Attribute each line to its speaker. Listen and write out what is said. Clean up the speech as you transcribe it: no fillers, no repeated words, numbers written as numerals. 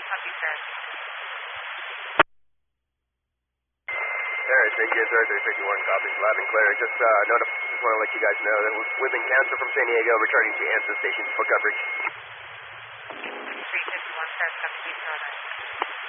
Speaker 1: Copy, sir.
Speaker 2: There, thank you, sir. 351, copy. Loud and clear. Just want to let you guys know that we've been canceled from San Diego, returning to ANSA station for coverage.
Speaker 1: 351, start copy, please,